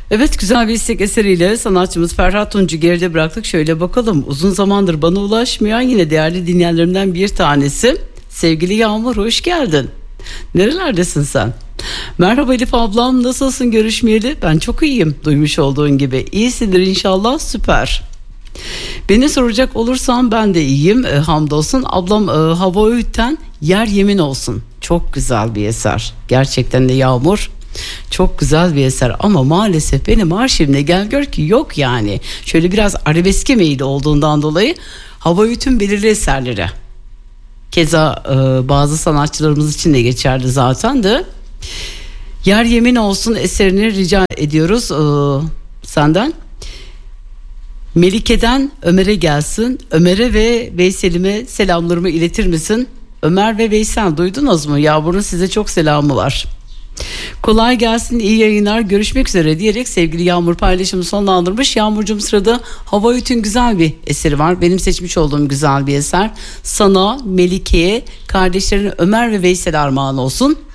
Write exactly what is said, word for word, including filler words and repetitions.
Evet, güzel bir istek eseriyle sanatçımız Ferhat Tunç'u geride bıraktık. Şöyle bakalım, uzun zamandır bana ulaşmayan yine değerli dinleyenlerimden bir tanesi. Sevgili Yağmur, hoş geldin. Nerelerdesin sen? Merhaba Elif ablam, nasılsın görüşmeyeli? Ben çok iyiyim, duymuş olduğun gibi. İyisindir inşallah, süper. Beni soracak olursam ben de iyiyim, e, hamdolsun. Ablam e, Hava Öğüt'ten Yer Yemin Olsun. Çok güzel bir eser. Gerçekten de Yağmur. Çok güzel bir eser ama maalesef benim arşivimde gel gör ki yok yani. Şöyle biraz arabeske meyilli olduğundan dolayı Hava Öğüt'ün belirli eserleri. Keza e, bazı sanatçılarımız için de geçerli zaten de. Yer Yemin Olsun eserini rica ediyoruz e, senden. Melike'den Ömer'e gelsin. Ömer'e ve Veysel'ime selamlarımı iletir misin? Ömer ve Veysel, duydunuz mu? Yağmur'un size çok selamı var. Kolay gelsin, iyi yayınlar, görüşmek üzere diyerek sevgili Yağmur paylaşımı sonlandırmış. Yağmurcuğum, sırada Hava Öğüt'ün güzel bir eseri var. Benim seçmiş olduğum güzel bir eser. Sana, Melike'ye, kardeşlerin Ömer ve Veysel armağan olsun.